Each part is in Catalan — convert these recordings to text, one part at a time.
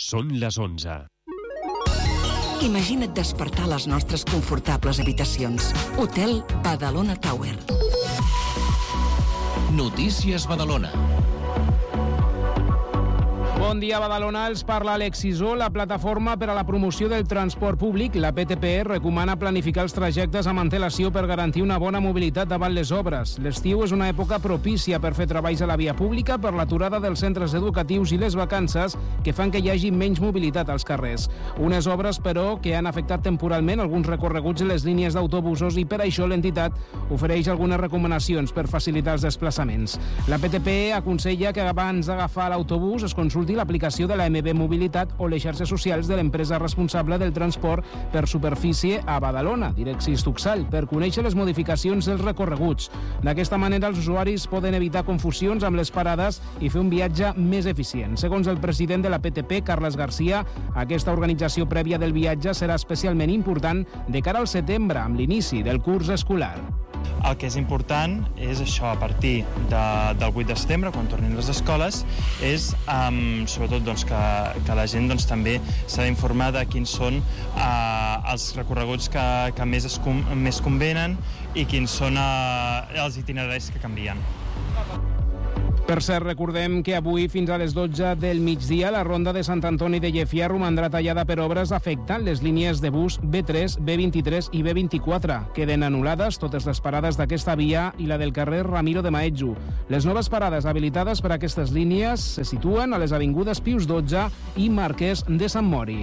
Són les 11. Imagina't despertar a les nostres confortables habitacions. Hotel Badalona Tower. Notícies Badalona. Bon dia, Badalona. Els parla Alex Sisó. La plataforma per a la promoció del transport públic, la PTP, recomana planificar els trajectes amb antelació per garantir una bona mobilitat davant les obres. L'estiu és una època propícia per fer treballs a la via pública per l'aturada dels centres educatius i les vacances que fan que hi hagi menys mobilitat als carrers. Unes obres, però, que han afectat temporalment alguns recorreguts de les línies d'autobusos i per això l'entitat ofereix algunes recomanacions per facilitar els desplaçaments. La PTP aconsella que abans d'agafar l'autobús es consulti l'aplicació de la MB Mobilitat o les xarxes socials de l'empresa responsable del transport per superfície a Badalona, Direxis Tuxal, per conèixer les modificacions dels recorreguts. D'aquesta manera, els usuaris poden evitar confusions amb les parades i fer un viatge més eficient. Segons el president de la PTP, Carles Garcia, aquesta organització prèvia del viatge serà especialment important de cara al setembre, amb l'inici del curs escolar. El que és important és això, a partir del 8 de setembre, quan tornin les escoles, és sobretot doncs, que la gent doncs, també s'ha d'informar de quins són els recorreguts que més convenen i quins són els itineraris que canvien. Per cert, recordem que avui fins a les 12 del migdia la ronda de Sant Antoni de Llefià romandrà tallada per obres afectant les línies de bus B3, B23 i B24. Queden anul·lades totes les parades d'aquesta via i la del carrer Ramiro de Maeztu. Les noves parades habilitades per a aquestes línies se situen a les avingudes Pius XII i Marquès de Sant Mori.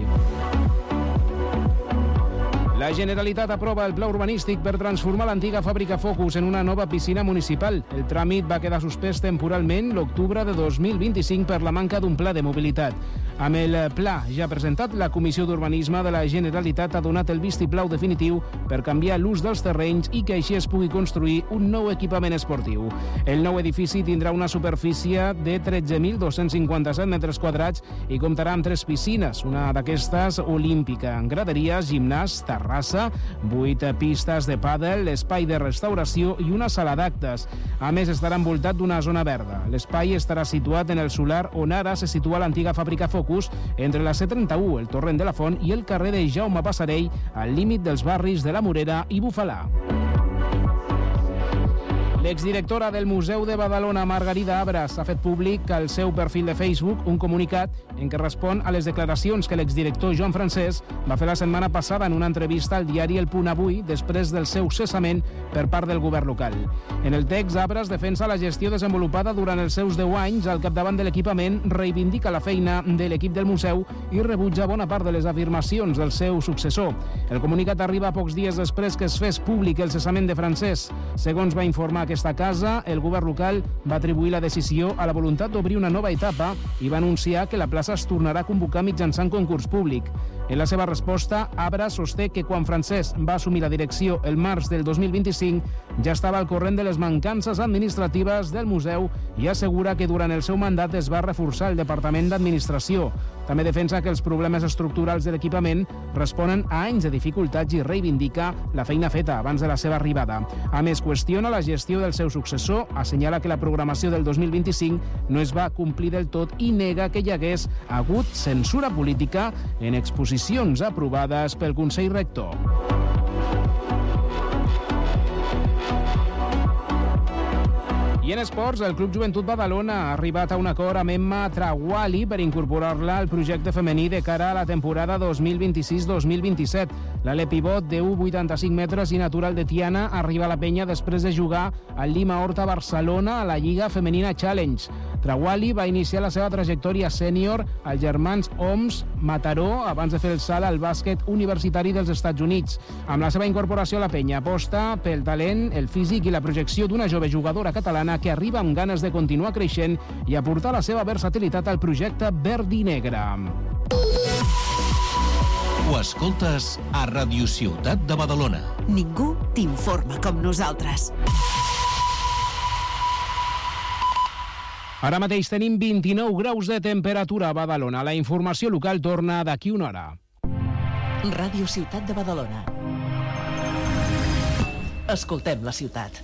La Generalitat aprova el pla urbanístic per transformar l'antiga fàbrica Focus en una nova piscina municipal. El tràmit va quedar suspès temporalment l'octubre de 2025 per la manca d'un pla de mobilitat. Amb el pla ja presentat, la Comissió d'Urbanisme de la Generalitat ha donat el vistiplau definitiu per canviar l'ús dels terrenys i que així es pugui construir un nou equipament esportiu. El nou edifici tindrà una superfície de 13.257 metres quadrats i comptarà amb 3 piscines, una d'aquestes olímpica, graderies, gimnàs, terrassa, 8 pistes de pàdel, espai de restauració i una sala d'actes. A més, estarà envoltat d'una zona verda. L'espai estarà situat en el solar on ara se situa l'antiga fàbrica Focus, entre la C31, el Torrent de la Font i el carrer de Jaume Passarell, al límit dels barris de la Morera i Bufalà. L'exdirectora del Museu de Badalona, Margarida Abras, ha fet públic al seu perfil de Facebook un comunicat en què respon a les declaracions que l'exdirector Joan Francesc va fer la setmana passada en una entrevista al diari El Punt Avui després del seu cessament per part del govern local. En el text, Abras defensa la gestió desenvolupada durant els seus 10 anys al capdavant de l'equipament, reivindica la feina de l'equip del museu i rebutja bona part de les afirmacions del seu successor. El comunicat arriba pocs dies després que es fes públic el cessament de Francesc. Segons va informar aquesta casa, el govern local va atribuir la decisió a la voluntat d'obrir una nova etapa i va anunciar que la plaça es tornarà a convocar mitjançant concurs públic. En la seva resposta, Abras sosté que quan Francesc va assumir la direcció el març del 2025 ja estava al corrent de les mancances administratives del museu i assegura que durant el seu mandat es va reforçar el Departament d'Administració. També defensa que els problemes estructurals de l'equipament responen a anys de dificultats i reivindica la feina feta abans de la seva arribada. A més, qüestiona la gestió del seu successor, assenyala que la programació del 2025 no es va complir del tot i nega que hi hagués hagut censura política en exposicions aprovades pel Consell Rector. I en esports, el Club Joventut Badalona ha arribat a un acord amb Emma Traguali per incorporar-la al projecte femení de cara a la temporada 2026-2027. L'ale pivot de 1,85 metres i natural de Tiana arriba a la penya després de jugar al Lima Horta Barcelona a la Lliga Femenina Challenge. Traguali va iniciar la seva trajectòria sènior als Germans Oms Mataró abans de fer el salt al bàsquet universitari dels Estats Units. Amb la seva incorporació a la penya aposta pel talent, el físic i la projecció d'una jove jugadora catalana que arriba amb ganes de continuar creixent i aportar la seva versatilitat al projecte verd i negre. Ho escoltes a Radio Ciutat de Badalona. Ningú t'informa com nosaltres. Ara mateix tenim 29 graus de temperatura a Badalona. La informació local torna d'aquí una hora. Ràdio Ciutat de Badalona. Escoltem la ciutat.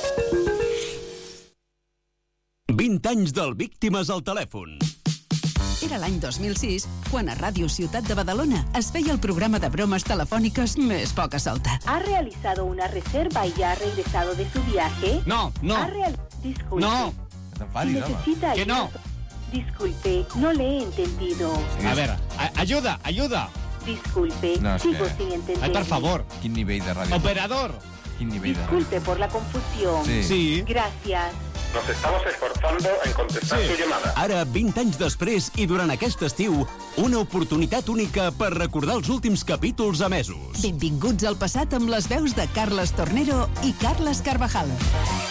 20 anys del Víctimes al telèfon. Era l'any 2006 quan a Ràdio Ciutat de Badalona es feia el programa de bromes telefòniques més poca solta. ¿Ha realizado una reserva y ya ha regresado de su viaje? No. Disculpe. No. Si necesita Que no. Disculpe, no le he entendido. A ver, ayuda. Disculpe, No, es sigo que- sin entender. Ay, por favor. Quin nivell de ràdio? Operador. Quin nivell de ràdio? Disculpe por la confusión. Sí. Gracias. Nos estamos esforzando en contestar su llamada. Ara, 20 anys després i durant aquest estiu, una oportunitat única per recordar els últims capítols emesos. Benvinguts al passat amb les veus de Carles Tornero i Carles Carvajal.